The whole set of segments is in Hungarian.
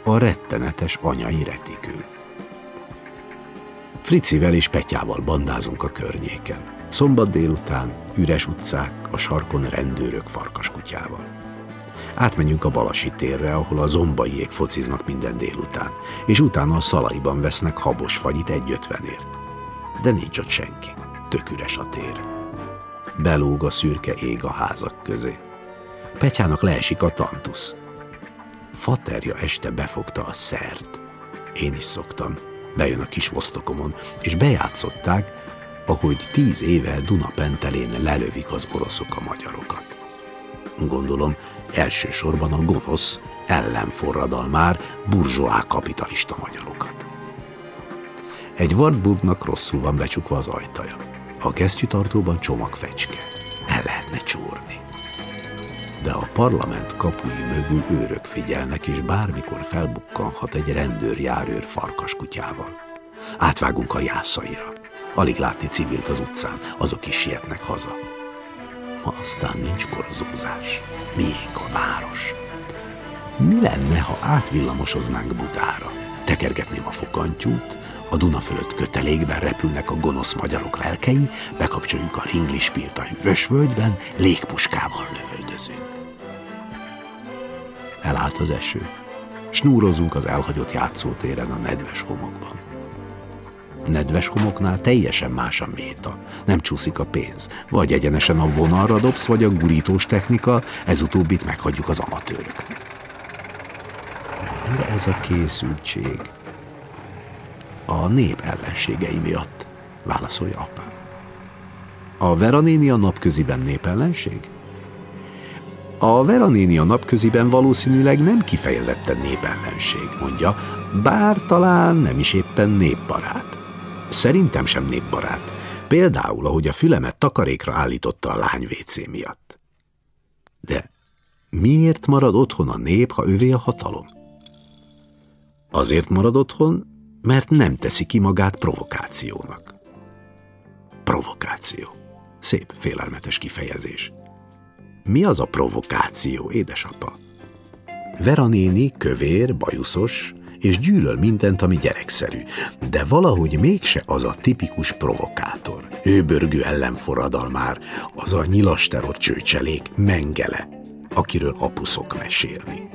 a rettenetes anyai retikül. Fricivel és Petyával bandázunk a környéken. Szombat délután, üres utcák, a sarkon rendőrök farkaskutyával. Átmenjünk a Balasi térre, ahol a zombaiék fociznak minden délután, és utána a Szalaiban vesznek habos fagyit 1,50-ért. De nincs ott senki, tök üres a tér. Belóg a szürke ég a házak közé. Petyának leesik a tantusz. Faterja este befogta a szert. Én is szoktam. Bejön a kis Vosztokomon, és bejátszották, ahogy 10 éve Dunapentelén lelövik az oroszok a magyarokat. Gondolom, elsősorban a gonosz, ellenforradalmár, burzsóá kapitalista magyarokat. Egy Wartburgnak rosszul van becsukva az ajtaja. A kesztyűtartóban csomagfecske. El lehetne csórni. De a parlament kapui mögül őrök figyelnek, és bármikor felbukkanhat egy rendőrjárőr farkaskutyával. Átvágunk a Jászaira. Alig látni civilt az utcán, azok is sietnek haza. Ma aztán nincs korzózás. Miénk a város. Mi lenne, ha átvillamosoznánk Budára? Tekergetném a fogantyút, a Duna fölött kötelékben repülnek a gonosz magyarok lelkei, bekapcsoljuk a ringlispilt a hűvös völgyben, légpuskával lövöldözünk. Elállt az eső. Snúrozunk az elhagyott játszótéren a nedves homokban. Nedves homoknál teljesen más a méta. Nem csúszik a pénz. Vagy egyenesen a vonalra dobsz, vagy a gurítós technika, ez utóbbit meghagyjuk az amatőröknek. Mire ez a készültség? A nép ellenségei miatt, válaszolja apám. A Vera néni a napköziben népellenség? A Vera néni a napköziben valószínűleg nem kifejezetten népellenség, mondja, bár talán nem is éppen népbarát. Szerintem sem népbarát. Például, ahogy a fülemet takarékra állította a lány WC miatt. De miért marad otthon a nép, ha övé a hatalom? Azért marad otthon, mert nem teszi ki magát provokációnak. Provokáció. Szép, félelmetes kifejezés. Mi az a provokáció, édesapa? Vera néni kövér, bajuszos, és gyűlöl mindent, ami gyerekszerű, de valahogy mégse az a tipikus provokátor, hőbörgő ellenforradalmár, az a nyilasterott csőcselék, Mengele, akiről apuszok mesélni.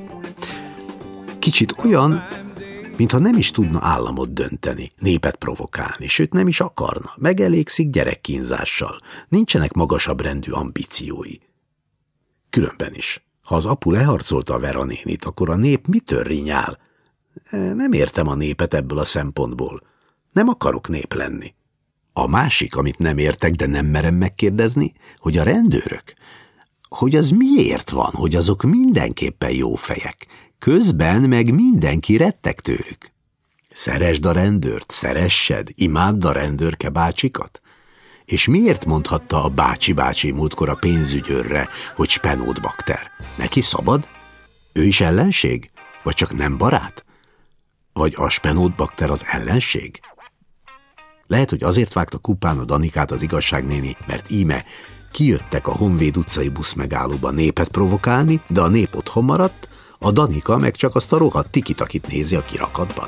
Kicsit olyan, mintha nem is tudna államot dönteni, népet provokálni, sőt nem is akarna, megelégszik gyerekkínzással, nincsenek magasabb rendű ambíciói. Különben is, ha az apu leharcolta a Vera nénit, akkor a nép mitől rinyál? Nem értem a népet ebből a szempontból. Nem akarok nép lenni. A másik, amit nem értek, de nem merem megkérdezni, hogy a rendőrök, hogy az miért van, hogy azok mindenképpen jó fejek, közben meg mindenki retteg tőlük. Szeresd a rendőrt, szeressed, imádd a rendőrke bácsikat. És miért mondhatta a bácsi múltkor a pénzügyőrre, hogy spenótbakter? Neki szabad? Ő is ellenség? Vagy csak nem barát? Vagy a spenótbakter az ellenség? Lehet, hogy azért vágta kupán a Danikát az igazságnéni, mert íme kijöttek a Honvéd utcai buszmegállóba népet provokálni, de a nép otthon maradt, a Danika meg csak azt a rohadt tikitakit nézi a kirakatban.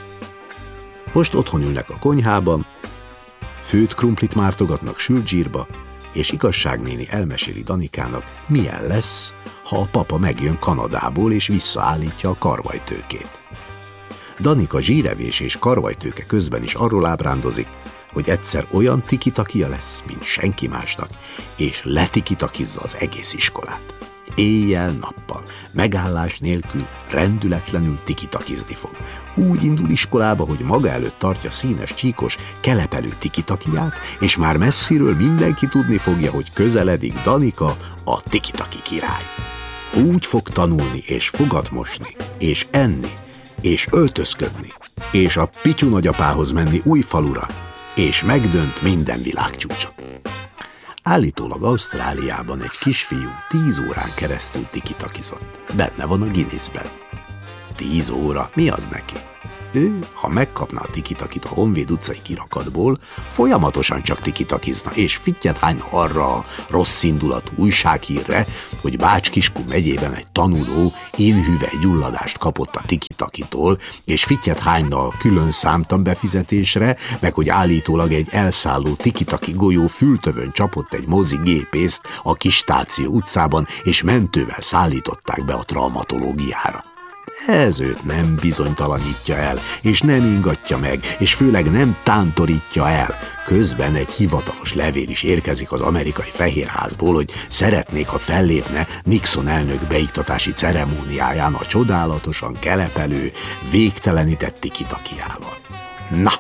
Most otthon ülnek a konyhában, főtt krumplit mártogatnak sült zsírba, és igazságnéni elmeséli Danikának, milyen lesz, ha a papa megjön Kanadából és visszaállítja a karvajtőkét. Danika zsírevés és karvajtőke közben is arról ábrándozik, hogy egyszer olyan tikitakia lesz, mint senki másnak, és letikitakizza az egész iskolát. Éjjel-nappal, megállás nélkül, rendületlenül tikitakizni fog. Úgy indul iskolába, hogy maga előtt tartja színes, csíkos, kelepelő tikitakiát, és már messziről mindenki tudni fogja, hogy közeledik Danika, a tikitaki király. Úgy fog tanulni, és fogat mosni, és enni, és öltözködni, és a Pityu nagyapához menni új falura, és megdönt minden világcsúcsot. Állítólag Ausztráliában egy kisfiú 10 órán keresztül tikitakizott. Benne van a Guinnessben. 10 óra? Mi az neki? Ő, ha megkapná a tikitakit a Honvéd utcai kirakatból, folyamatosan csak tikitakizna, és fittyet hányna arra a rossz indulatú újsághírre, hogy Bács-Kiskun megyében egy tanuló énhüvelygyulladást kapott a tikitakitól, és fittyet hányna a külön számtan befizetésre, meg hogy állítólag egy elszálló tikitaki golyó fültövön csapott egy mozigépészt a Kistáció utcában, és mentővel szállították be a traumatológiára. Ez őt nem bizonytalanítja el, és nem ingatja meg, és főleg nem tántorítja el. Közben egy hivatalos levél is érkezik az amerikai Fehérházból, hogy szeretnék, ha fellépne Nixon elnök beiktatási ceremóniáján a csodálatosan kelepelő, végtelenített tikitakiával. Na!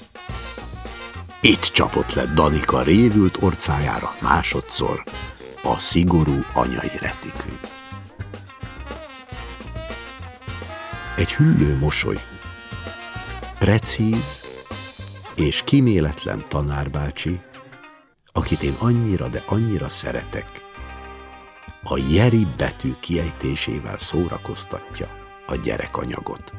Itt csapott le Danika révült orcájára másodszor a szigorú anyai retikű. Egy hüllő mosolyú, precíz és kíméletlen tanárbácsi, akit én annyira, de annyira szeretek, a Jeri betű kiejtésével szórakoztatja a gyerekanyagot.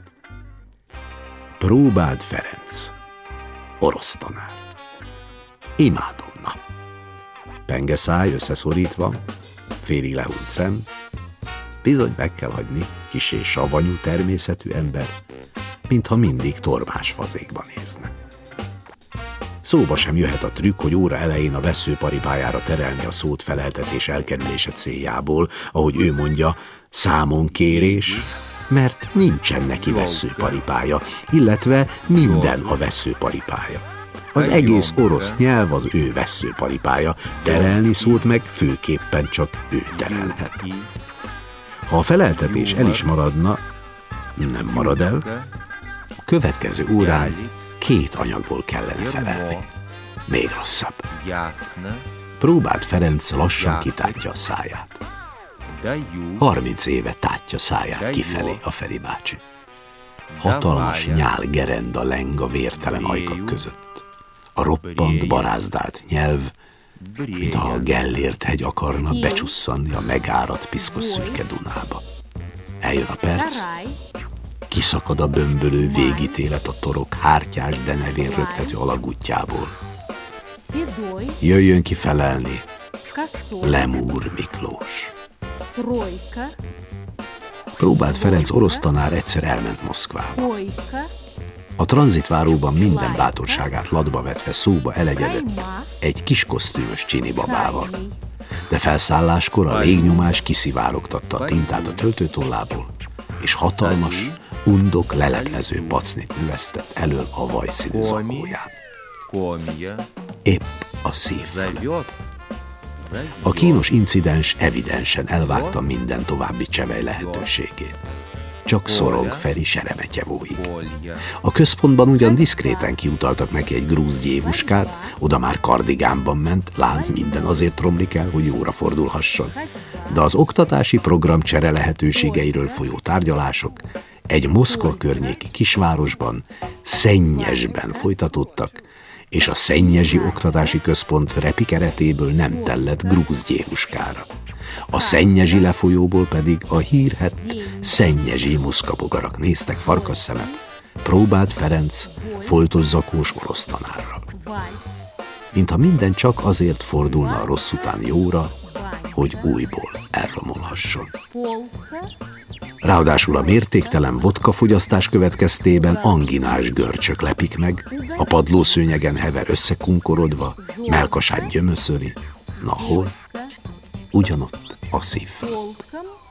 Próbáld Ferenc, orosz tanár. Imádom, na. Penge száj összeszorítva, félig lehúnyt szem, bizony meg kell hagyni, kissé savanyú természetű ember, mintha mindig tormás fazékba nézne. Szóba sem jöhet a trükk, hogy óra elején a vesszőparipájára terelni a szót feleltetés elkerülése céljából, ahogy ő mondja, számonkérés, mert nincsen neki vesszőparipája, illetve minden a vesszőparipája. Az egész orosz nyelv az ő vesszőparipája, terelni szót meg főképpen csak ő terelhet. Ha a feleltetés el is maradna, nem marad el, következő órán 2 anyagból kellene felelni. Még rosszabb. Próbáld Ferenc lassan kitátja a száját. 30 éve tátja száját kifelé a Feri bácsi. Hatalmas nyál gerenda leng a vértelen ajkak között. A roppant, barázdált nyelv, mintha a Gellért hegy akarna becsusszanni a megáradt piszkos szürke Dunába. Eljön a perc, kiszakad a bömbölő végítélet a torok hártyás denevén rögtető alagútjából. Jöjjön ki felelni Lemúr Miklós. Próbáld Ferenc orosz tanár egyszer elment Moszkvába. A tranzitváróban minden bátorságát latba vetve szóba elegyedett egy kis kosztümös csini babával. De felszálláskor a légnyomás kiszivárogtatta a tintát a töltőtollából, és hatalmas, undok leleplező pacnit növesztett elől a vajszínű zakóján. Épp a szív fölött. A kínos incidens evidensen elvágta minden további csevej lehetőségét. Csak szorong Feri Seremetyevóig. A központban ugyan diszkréten kiutaltak neki egy grúz gyévuskát, oda már kardigánban ment, lám minden azért romlik el, hogy jóra fordulhasson. De az oktatási program csere lehetőségeiről folyó tárgyalások egy Moszkva környéki kisvárosban, Szennyesben folytatódtak, és a Szennyesi Oktatási Központ repi keretéből nem tellett grúz gyévuskára. A Szennyesi lefolyóból pedig a hírhedt szennyesi muszkabogarak néztek farkasszemet Próbáld Ferenc foltos zakós orosz tanárral. Mintha minden csak azért fordulna a rossz után jóra, hogy újból elromolhasson. Ráadásul a mértéktelen vodkafogyasztás következtében anginás görcsök lepik meg, a padlószőnyegen hever összekunkorodva, mellkasát gyömöszöri. Na hol? Ugyanott a szív felett.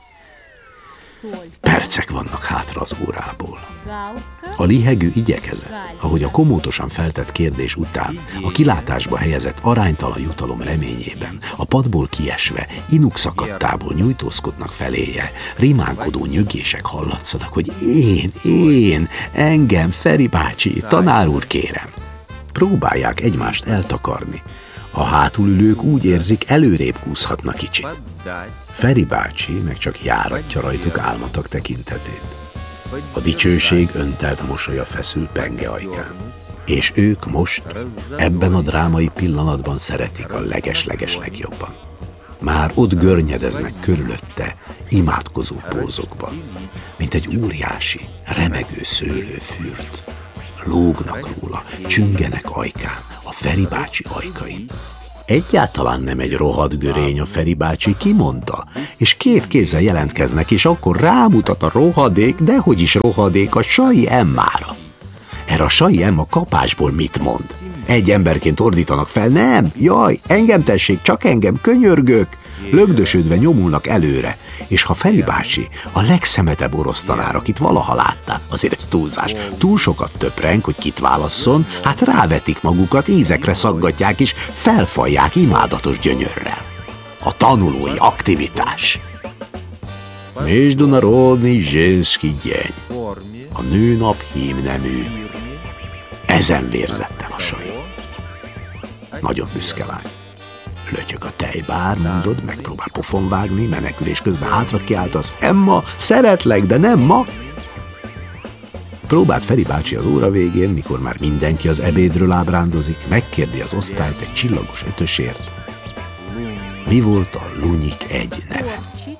Percek vannak hátra az órából. A lihegő igyekezett, ahogy a komótosan feltett kérdés után, a kilátásba helyezett aránytalan jutalom reményében, a padból kiesve, inuk szakadtából nyújtózkodnak feléje, rimánkodó nyögések hallatszanak, hogy én, engem, Feri bácsi, tanár úr kérem. Próbálják egymást eltakarni. A hátulülők úgy érzik, előrébb kúszhatnak kicsit. Feri bácsi meg csak járatja rajtuk álmatag tekintetét. A dicsőség öntelt mosolya feszül Penge ajkán. És ők most, ebben a drámai pillanatban szeretik a leges-leges legjobban. Már ott görnyedeznek körülötte, imádkozó pózokban, mint egy óriási, remegő szőlőfürt. Lógnak róla, csüngenek ajkán, a Feri bácsi ajkain. Egyáltalán nem egy rohadt görény a Feri bácsi, kimondta, és két kézzel jelentkeznek, és akkor rámutat a rohadék, dehogy is rohadék, a Sai Emmára. Erre a Sai Emma kapásból mit mond? Egy emberként ordítanak fel, nem, jaj, engem tessék, csak engem, könyörgök. Lögdösödve nyomulnak előre, és ha Feri bácsi a legszemetebb orosz tanár, akit valaha láttál, azért ez túlzás, túl sokat töpreng, hogy kit válasszon, hát rávetik magukat, ízekre szaggatják és felfalják imádatos gyönyörrel. A tanulói aktivitás. Международный женский dень. A nőnap hímnemű. Ezen vérzett el a Sai. Nagyon büszke lány. Lötyög a tejbár, mondod, megpróbál pofon vágni, menekülés közben hátra kiáltasz, Emma, szeretlek, de nem ma. Próbált Feri bácsi az óra végén, mikor már mindenki az ebédről ábrándozik, megkérdi az osztályt egy csillagos ötösért. Mi volt a Lunyik 1 neve?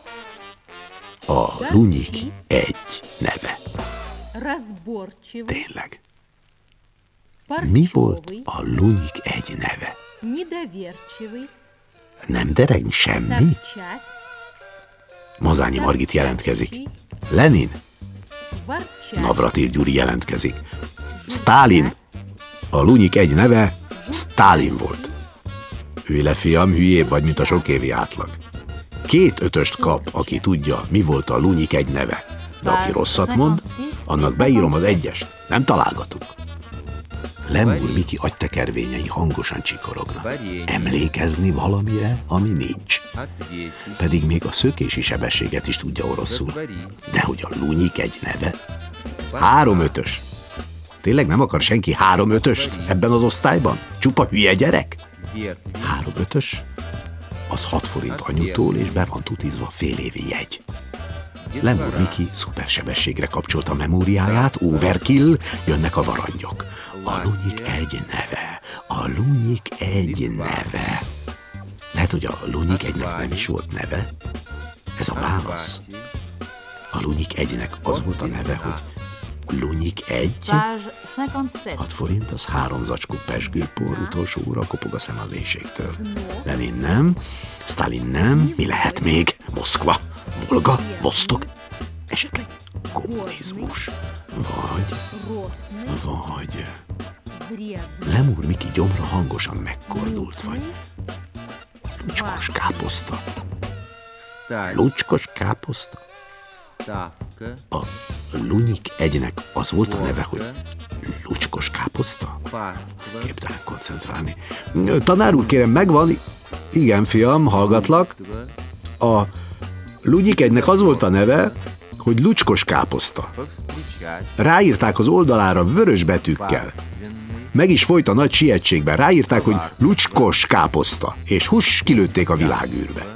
A Lunyik 1 neve. Tényleg. Mi volt a Lunyik 1 neve? Nem dereng semmi? Mazányi Margit jelentkezik. Lenin? Navratil Gyuri jelentkezik. Sztálin? A Lunyik 1 neve Sztálin volt. Ülj le, fiam, hülyébb vagy, mint a sokévi átlag. 2 ötöst kap, aki tudja, mi volt a Lunyik 1 neve. De aki rosszat mond, annak beírom az 1-est. Nem találgatunk. Lemúr Miki agytekervényei hangosan csikorognak. Emlékezni valamire, ami nincs. Pedig még a szökési sebességet is tudja oroszul. De hogy a Lunyik 1 neve? 3 ötös. Tényleg nem akar senki 3 ötöst ebben az osztályban? Csupa hülye gyerek? 3 ötös? Az 6 forint anyutól, és be van tutizva félévi jegy. Lemúr Miki szupersebességre kapcsolta a memóriáját, overkill, jönnek a varangyok. A Lunyik 1 neve, a Lunyik 1 neve. Lehet, hogy a Lunyik 1-nek nem is volt neve? Ez a válasz. A Lunyik 1-nek az volt a neve, hogy Lunyik 1? 6 forint, az 3 zacskó pezsgőpor, utolsó óra, kopog a szem az éjségtől. Lenin nem, Sztálin nem, mi lehet még? Moszkva, Volga, Vostok, esetleg kommunizmus, vagy... Lemúr Miki gyomra hangosan megkordult, vagy lucskos káposzta. Lucskos káposzta? A Lunyik 1-nek az volt a neve, hogy lucskos káposzta? Képtelen koncentrálni. Tanár úr, kérem, megvan? Igen, fiam, hallgatlak. A Lunyik 1-nek az volt a neve, hogy lucskos káposzta. Ráírták az oldalára vörös betűkkel. Meg is folyt a nagy sietségben. Ráírták, hogy lucskos káposzta, és kilőtték a világűrbe.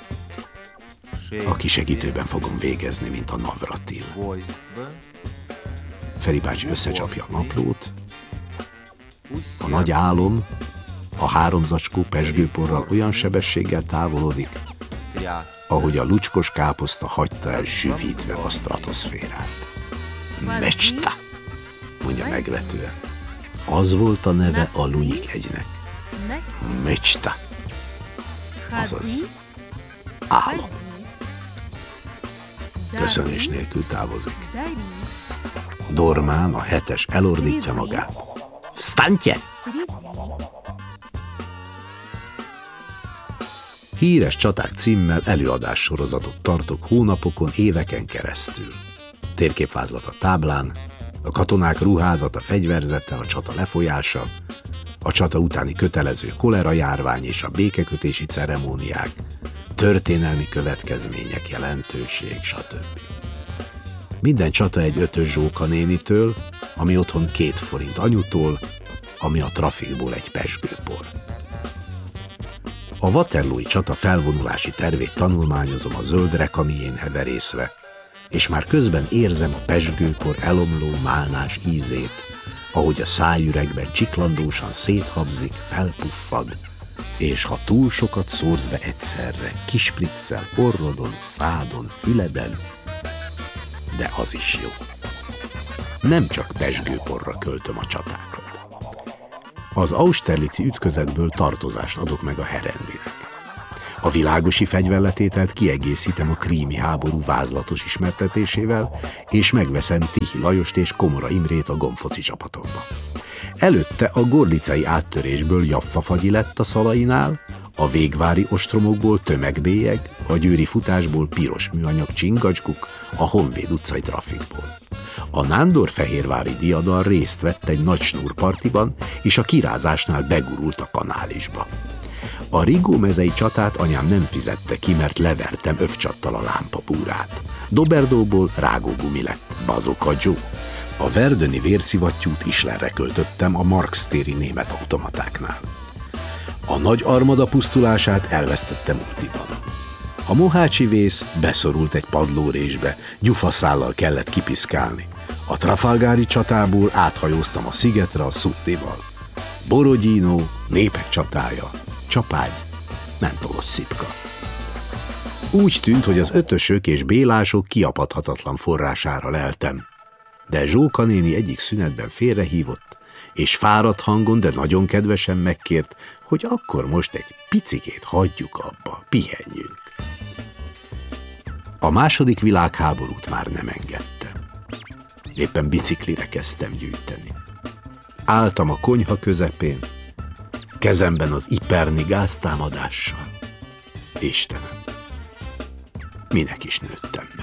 A kisegítőben fogom végezni, mint a Navratil. Feri bácsi összecsapja a naplót. A nagy álom a 3 zacskó pezsgőporral olyan sebességgel távolodik, ahogy a lucskos káposzta hagyta el süvítve a stratoszférát. Mecsta, mondja megvetően. Az volt a neve a Lunyik 1-nek. Mecsta. Azaz álom. Köszönés nélkül távozik. Dormán a 7-es elordítja magát. Vstantje! Híres csaták címmel előadás sorozatot tartok hónapokon, éveken keresztül. Térképvázlat a táblán, a katonák ruházata, fegyverzete, a csata lefolyása, a csata utáni kötelező kolera járvány és a békekötési ceremóniák, történelmi következmények, jelentőség, stb. Minden csata egy 5-ös zsóka nénitől, ami otthon 2 forint anyutól, ami a trafikból egy pezsgőpor. A waterlooi csata felvonulási tervét tanulmányozom a zöld rekamién heverészve, és már közben érzem a pezsgőpor elomló málnás ízét, ahogy a szájüregben csiklandósan széthabzik, felpuffad, és ha túl sokat szórsz be egyszerre, kispriccel, orrodon, szádon, füleden, de az is jó. Nem csak pezsgőporra költöm a csatákat. Az austerlitzi ütközetből tartozást adok meg a Herendinek. A világosi fegyverletételt kiegészítem a krími háború vázlatos ismertetésével, és megveszem Tichy Lajost és Komora Imrét a gombfoci csapatomba. Előtte a gorlicai áttörésből Jaffa-fagyi lett a Szalainál, a végvári ostromokból tömegbélyeg, a győri futásból piros műanyag csingacskuk, a Honvéd utcai trafikból. A nándorfehérvári diadal részt vett egy nagy snúrpartiban, és a kirázásnál begurult a kanálisba. A rigómezei csatát anyám nem fizette ki, mert levertem övcsattal a lámpabúrát. Doberdóból rágógumi lett, Bazooka Joe. A verdöni vérszivattyút Islerre költöttem a Marx téri német automatáknál. A nagy armada pusztulását elvesztettem ultiban. A mohácsi vész beszorult egy padlórésbe, gyufaszállal kellett kipiszkálni. A trafalgári csatából áthajóztam a szigetre a Szuttival. Borodino, népek csatája, csapágy, mentolos szipka. Úgy tűnt, hogy az ötösök és bélások kiapadhatatlan forrására leltem, de Zsóka néni egyik szünetben félrehívott, és fáradt hangon, de nagyon kedvesen megkért, hogy akkor most egy picikét hagyjuk abba, pihenjünk. A második világháborút már nem engedtem. Éppen biciklire kezdtem gyűjteni. Álltam a konyha közepén, kezemben az Iperni gáztámadással. Istenem, minek is nőttem be.